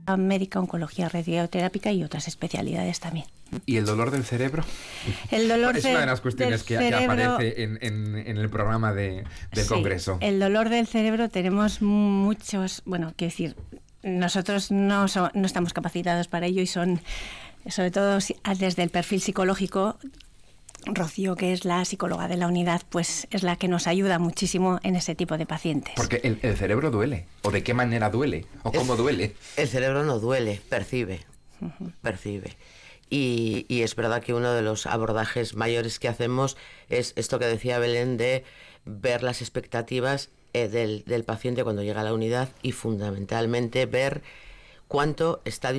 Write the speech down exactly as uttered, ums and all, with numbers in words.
médica, oncología radioterápica y otras especialidades también. ¿Y el dolor del cerebro? El dolor es una de las cuestiones que, cerebro, que aparece en, en, en el programa de, del sí, Congreso. El dolor del cerebro tenemos muchos, bueno, quiero decir, nosotros no, so, no estamos capacitados para ello y son, sobre todo desde el perfil psicológico, Rocío, que es la psicóloga de la unidad, pues es la que nos ayuda muchísimo en ese tipo de pacientes. Porque el, el cerebro duele, o de qué manera duele, o cómo el, duele. El cerebro no duele, percibe, uh-huh. percibe. Y, y es verdad que uno de los abordajes mayores que hacemos es esto que decía Belén, de ver las expectativas eh, del, del paciente cuando llega a la unidad y fundamentalmente ver cuánto está